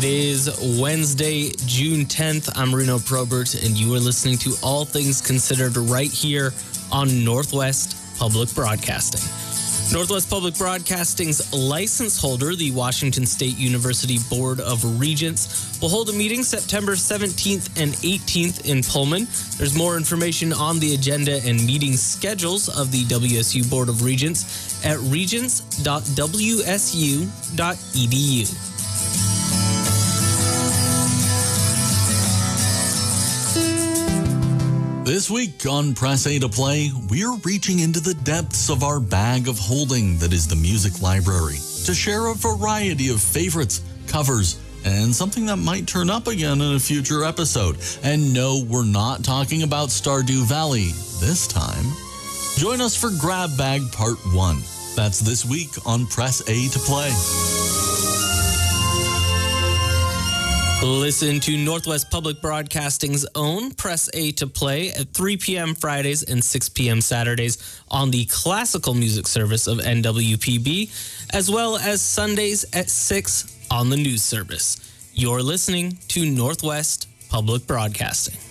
It is Wednesday, June 10th. I'm Reno Probert, and you are listening to All Things Considered right here on Northwest Public Broadcasting. Northwest Public Broadcasting's license holder, the Washington State University Board of Regents, will hold a meeting September 17th and 18th in Pullman. There's more information on the agenda and meeting schedules of the WSU Board of Regents at regents.wsu.edu. This week on Press A to Play, we're reaching into the depths of our bag of holding that is the music library to share a variety of favorites, covers, and something that might turn up again in a future episode. And no, we're not talking about Stardew Valley this time. Join us for Grab Bag Part 1. That's this week on Press A to Play. Listen to Northwest Public Broadcasting's own Press A to Play at 3 p.m. Fridays and 6 p.m. Saturdays on the classical music service of NWPB, as well as Sundays at 6 on the news service. You're listening to Northwest Public Broadcasting.